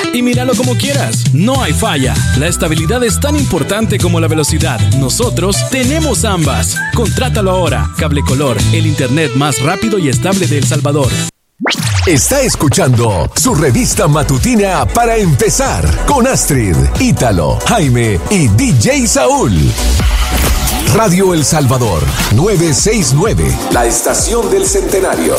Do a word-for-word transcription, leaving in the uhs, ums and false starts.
y míralo como quieras. No hay falla. La estabilidad es tan importante como la velocidad. Nosotros tenemos ambas. Contrátalo ahora. Cable Color, el internet más rápido y estable de El Salvador. Está escuchando su revista matutina Para Empezar con Astrid, Ítalo, Jaime y D J Saúl. Radio El Salvador, novecientos sesenta y nueve, la estación del centenario.